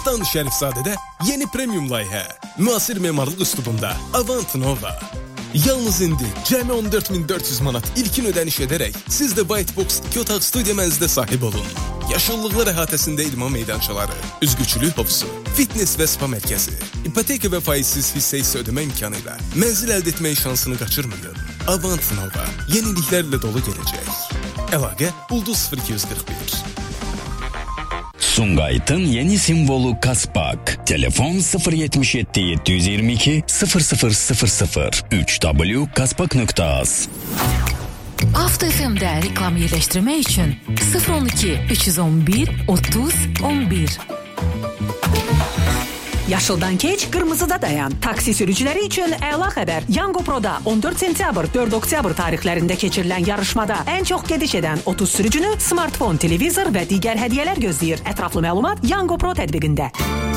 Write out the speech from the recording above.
Dan Şərifzadədə yeni premium layihə. Müasir memarlıq üslubunda Avant Nova. Yalnız indi cəmi 14.400 manat ilkin ödəniş edərək siz də Whitebox 2 otaq studiya mənzilə sahib olun. Yaşıllıqlar əhatəsində idman meydançaları, üzgüçülük havuzu, fitness və spa mərkəzi, ipoteka və faizsiz hissə ödəmə imkanı ilə mənzil əldə etmək şansını qaçırmayın. Avant Nova yeniliklərlə dolu gələcək. Əlaqə Ulduz 0241. Sumgayıt'ın yeni simvolu Kaspak. Telefon 077 722 0000 3w.kaspak.az. Avto FM'də reklam yerləşdirmək üçün 012 311 30 11. Yaşıldan keç, qırmızıda dayan. Taksi sürücüləri üçün əla xəbər. Yango Pro'da 14 sentyabr, 4 oktyabr tarixlərində keçirilən yarışmada ən çox gediş edən 30 sürücünü smartfon, televizor və digər hədiyyələr gözləyir. Ətraflı məlumat Yango Pro tətbiqində.